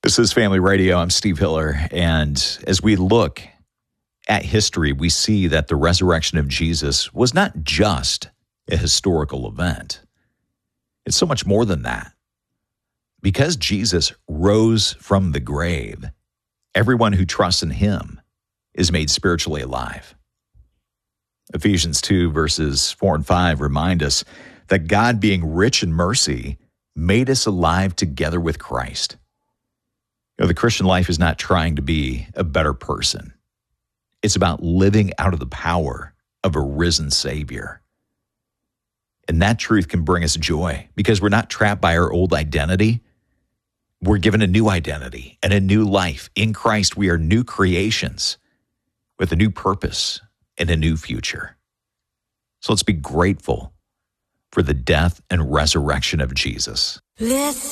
This is Family Radio. I'm Steve Hiller. And as we look at history, we see that the resurrection of Jesus was not just a historical event. It's so much more than that. Because Jesus rose from the grave, everyone who trusts in him is made spiritually alive. Ephesians 2 verses 4 and 5 remind us that God, being rich in mercy, made us alive together with Christ. The Christian life is not trying to be a better person. It's about living out of the power of a risen Savior. And that truth can bring us joy because we're not trapped by our old identity. We're given a new identity and a new life. In Christ, we are new creations with a new purpose and a new future. So let's be grateful for the death and resurrection of Jesus.